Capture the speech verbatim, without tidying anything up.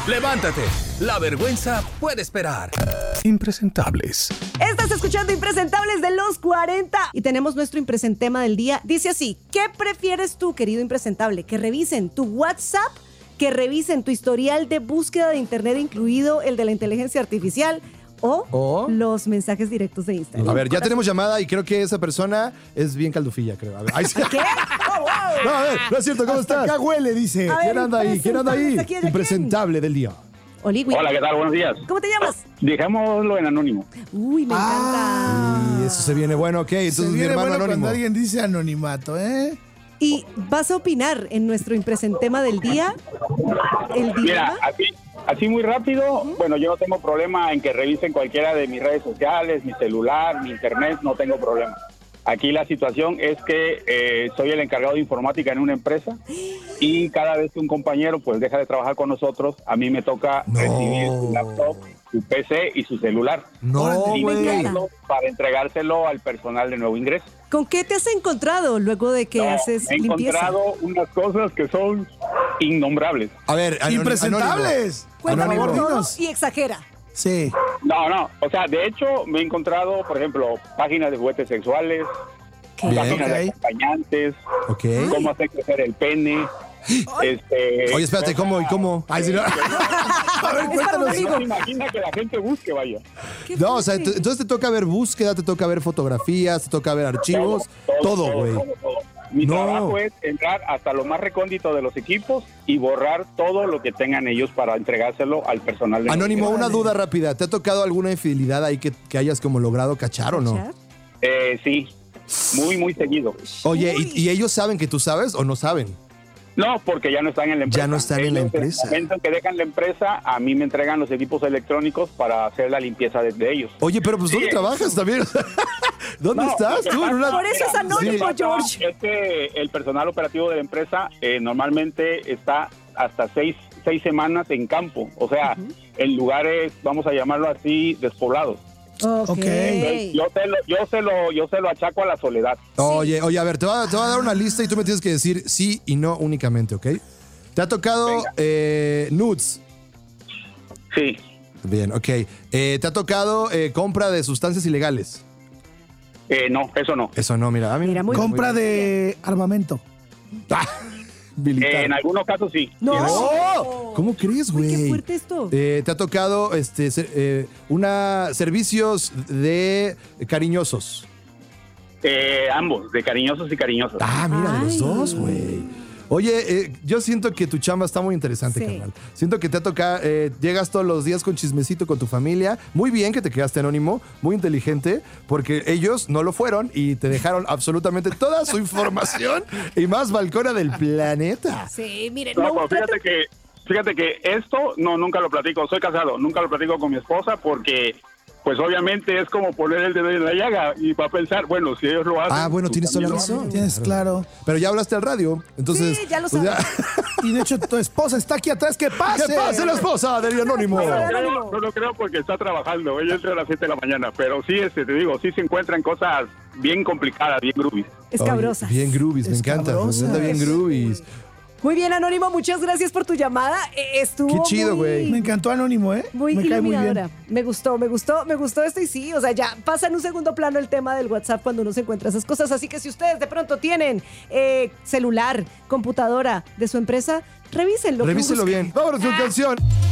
Levántate, la vergüenza puede esperar. Impresentables. Estás escuchando Impresentables de los cuarenta y tenemos nuestro impresentema del día. Dice así: ¿qué prefieres tú, querido impresentable? ¿Que revisen tu WhatsApp? ¿Que revisen tu historial de búsqueda de internet, incluido el de la inteligencia artificial? O, ¿O? los mensajes directos de Instagram. A ver, ya tenemos llamada y creo que esa persona es bien caldufilla, creo. A ver, ahí sí. ¿Qué? Oh, wow. No, a ver, no es cierto, ¿cómo Hasta estás? acá huele, dice. A ver, ¿Quién anda ahí? ¿Quién anda ahí? impresentables, ¿a quién, a quién? Impresentable del día. Oligui. Hola, ¿qué tal? Buenos días. ¿Cómo te llamas? Dejémoslo en anónimo. Uy, me Ah. encanta. Y eso se viene bueno, ok. Entonces, Se mi viene hermano bueno anónimo. cuando alguien dice anonimato, ¿eh? Y vas a opinar en nuestro impresentema del día. El Mira, dilema. así, así muy rápido, bueno, yo no tengo problema en que revisen cualquiera de mis redes sociales, mi celular, mi internet, no tengo problema. Aquí la situación es que eh, soy el encargado de informática en una empresa y cada vez que un compañero pues deja de trabajar con nosotros, a mí me toca No. recibir su laptop, su P C y su celular. No, Y me güey. encanta. para entregárselo al personal de nuevo ingreso. ¿Con qué te has encontrado luego de que No, haces he limpieza? encontrado unas cosas que son innombrables. A ver, anónimo- ¡Impresentables! Cuéntame Anónimo. por todo Dinos. y exagera. Sí. No, no, o sea, de hecho me he encontrado, por ejemplo, páginas de juguetes sexuales, ¿Qué? Bien. páginas Ok. de acompañantes, Ok. cómo hacer crecer el pene. Este, Oye, espérate, ¿cómo y cómo? Ay, sí, no. A ver, Es para un cuéntanos. amigo. No se imagina que la gente busque, vaya. ¿Qué No, o sea, fuerte? ent- entonces te toca ver búsqueda, te toca ver fotografías, te toca ver archivos, todo, güey. todo, todo. Mi No. trabajo es entrar hasta lo más recóndito de los equipos y borrar todo lo que tengan ellos para entregárselo al personal de Anónimo, nuevo una ingreso. duda rápida. ¿Te ha tocado alguna infidelidad ahí que, que hayas como logrado cachar o no? ¿Cachar? Eh, sí, muy, muy seguido. Oye, Uy. ¿y, y ellos saben que tú sabes o no saben? No, porque ya no están en la empresa. Ya no están en la Ellos, empresa. En el momento en que dejan la empresa, a mí me entregan los equipos electrónicos para hacer la limpieza de, de ellos. Oye, pero pues ¿dónde Sí, trabajas también? ¿Dónde No, estás lo que tú? En pasa- una- Por eso es anónimo, Lo que pasa George. Es que el personal operativo de la empresa eh, normalmente está hasta seis, seis semanas en campo, o sea, en lugares, vamos a llamarlo así, despoblados. Ok. Ok. Yo se lo, yo se lo, yo se lo achaco a la soledad. Oye, oye, a ver, te voy a, te voy a dar una lista y tú me tienes que decir sí y no únicamente, ¿ok? ¿Te ha tocado Venga. eh, nudes? Sí, Bien, ok. Eh, ¿Te ha tocado eh, compra de sustancias ilegales? eh, no, eso no. Eso no, mira. ah, Mira, muy- Compra de armamento. Ah, militar. Eh, en algunos casos sí. No. ¡Oh! ¿Cómo crees, Uy, güey? qué fuerte esto. Eh, ¿Te ha tocado este, ser- eh, una servicios de cariñosos? Eh, ambos, de cariñosos y cariñosas. Ah, mira, de los Ay. dos, güey. Oye, eh, yo siento que tu chamba está muy interesante, Sí. carnal. Siento que te ha tocado, eh, llegas todos los días con chismecito con tu familia. Muy bien que te quedaste anónimo, muy inteligente, porque ellos no lo fueron y te dejaron absolutamente toda su información y más balcona del planeta. Sí, miren, No, no, pues trate- fíjate que, fíjate que esto no, nunca lo platico. Soy casado, nunca lo platico con mi esposa porque, pues obviamente es como poner el dedo en la llaga y para pensar, bueno, si ellos lo hacen. Ah, bueno, tú tienes toda la también lo razón. Tienes claro. Pero ya hablaste al radio, entonces... Sí, ya lo pues sabes. Y de hecho, tu esposa está aquí atrás. ¡Que pase! ¡Que pase la esposa del anónimo! No lo Anónimo. creo, no lo creo porque está trabajando. Ella entra a las siete de la mañana. Pero sí, este, te digo, sí se encuentran cosas bien complicadas, bien groovies. escabrosas. Oye, bien groovies, me encanta. Me Escabrosas. encanta bien groovies. Muy bien, Anónimo, muchas gracias por tu llamada. Eh, Estuvo Qué chido, muy- güey. Me encantó Anónimo, ¿eh? Muy me cae muy iluminadora. bien. Me gustó, me gustó, me gustó esto y sí, o sea, ya pasa en un segundo plano el tema del WhatsApp cuando uno se encuentra esas cosas. Así que si ustedes de pronto tienen eh, celular, computadora de su empresa, revísenlo. que Revíselo busquen. bien. Vámonos con canción.